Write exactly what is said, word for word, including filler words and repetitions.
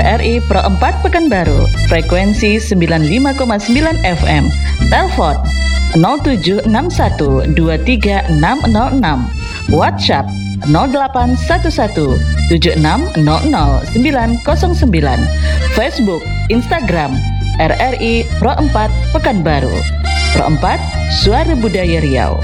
R I Pro empat Pekanbaru, frekuensi sembilan puluh lima koma sembilan F M. Telepon nol tujuh enam satu dua tiga enam nol enam. WhatsApp nol delapan satu satu tujuh enam nol nol sembilan nol sembilan. Facebook, Instagram R R I Pro empat Pekanbaru. Pro empat, Suara Budaya Riau.